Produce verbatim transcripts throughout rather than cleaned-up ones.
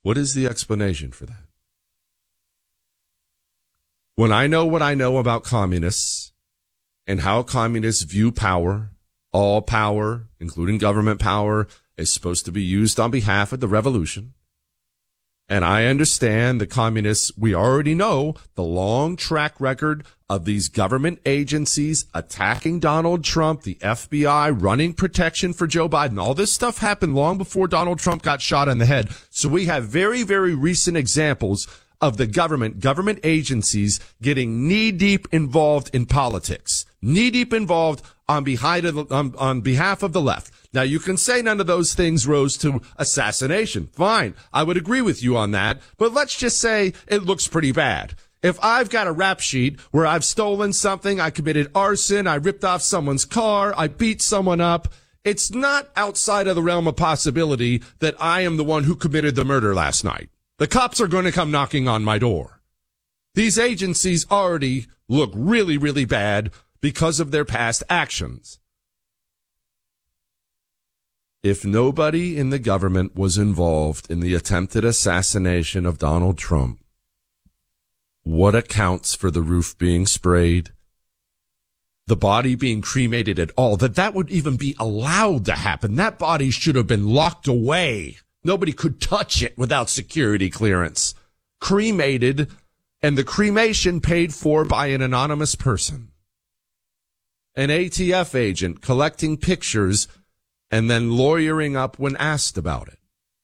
What is the explanation for that? When I know what I know about communists and how communists view power, all power, including government power, is supposed to be used on behalf of the revolution. And I understand the communists, we already know the long track record of these government agencies attacking Donald Trump, the F B I running protection for Joe Biden. All this stuff happened long before Donald Trump got shot in the head. So we have very, very recent examples of the government, government agencies getting knee-deep involved in politics, knee-deep involved on behalf of the, on, on behalf of the left. Now, you can say none of those things rose to assassination. Fine. I would agree with you on that. But let's just say it looks pretty bad. If I've got a rap sheet where I've stolen something, I committed arson, I ripped off someone's car, I beat someone up, it's not outside of the realm of possibility that I am the one who committed the murder last night. The cops are going to come knocking on my door. These agencies already look really, really bad because of their past actions. If nobody in the government was involved in the attempted assassination of Donald Trump, what accounts for the roof being sprayed, the body being cremated at all, that that would even be allowed to happen? That body should have been locked away. Nobody could touch it without security clearance. Cremated, and the cremation paid for by an anonymous person. An A T F agent collecting pictures and then lawyering up when asked about it.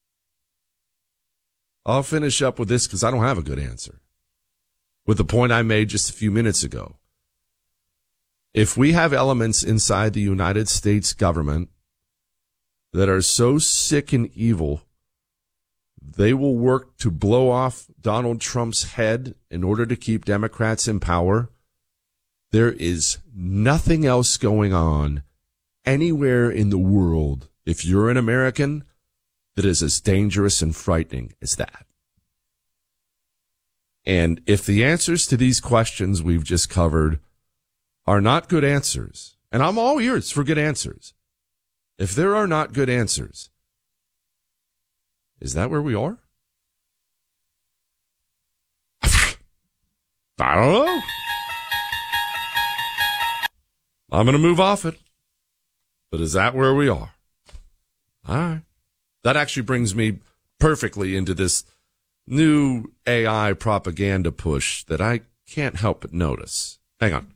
I'll finish up with this because I don't have a good answer. With the point I made just a few minutes ago. If we have elements inside the United States government that are so sick and evil, they will work to blow off Donald Trump's head in order to keep Democrats in power, there is nothing else going on anywhere in the world, if you're an American, that is as dangerous and frightening as that. And if the answers to these questions we've just covered are not good answers, and I'm all ears for good answers, if there are not good answers, is that where we are? I don't know. I'm going to move off it. But is that where we are? All right. That actually brings me perfectly into this new A I propaganda push that I can't help but notice. Hang on.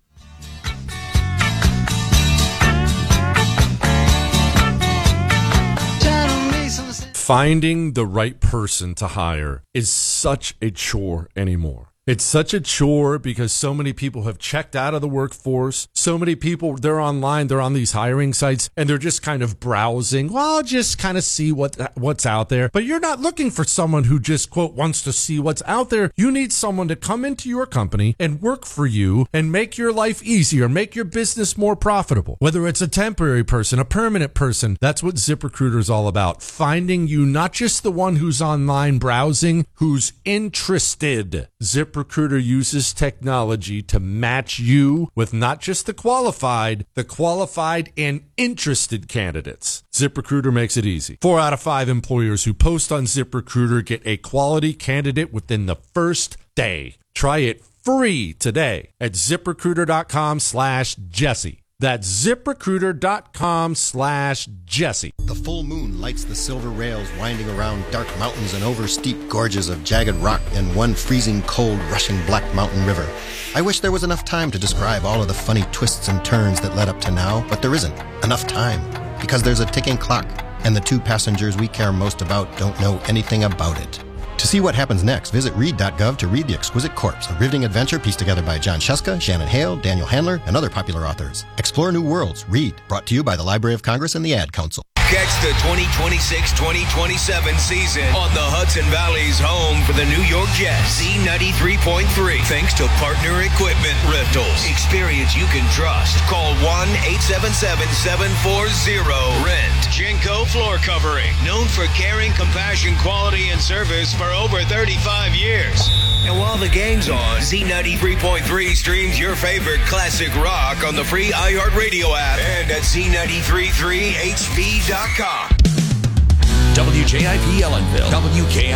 Finding the right person to hire is such a chore anymore. It's such a chore because so many people have checked out of the workforce. So many people, they're online, they're on these hiring sites, and they're just kind of browsing. Well, just kind of see what what's out there. But you're not looking for someone who just, quote, wants to see what's out there. You need someone to come into your company and work for you and make your life easier, make your business more profitable. Whether it's a temporary person, a permanent person, that's what ZipRecruiter is all about. Finding you not just the one who's online browsing, who's interested. ZipRecruiter ZipRecruiter uses technology to match you with not just the qualified, the qualified and interested candidates. ZipRecruiter makes it easy. Four out of five employers who post on ZipRecruiter get a quality candidate within the first day. Try it free today at ZipRecruiter.com slash Jesse. That's ZipRecruiter.com slash Jesse. The full moon lights the silver rails winding around dark mountains and over steep gorges of jagged rock and one freezing cold rushing black mountain river. I wish there was enough time to describe all of the funny twists and turns that led up to now, but there isn't enough time because there's a ticking clock and the two passengers we care most about don't know anything about it. To see what happens next, visit read dot gov to read The Exquisite Corpse, a riveting adventure pieced together by John Shuska, Shannon Hale, Daniel Handler, and other popular authors. Explore new worlds. Read. Brought to you by the Library of Congress and the Ad Council. Catch the twenty twenty-six twenty twenty-seven season on the Hudson Valley's home for the New York Jets. Z ninety-three point three. Thanks to Partner Equipment Rentals. Experience you can trust. Call one eight seven seven, seven four zero, R E N T. Genco Floor Covering. Known for caring, compassion, quality, and service for over thirty-five years. And while the game's on, Z ninety-three point three streams your favorite classic rock on the free iHeartRadio app and at Z ninety-three point three H V dot com. W J I P Ellenville, W K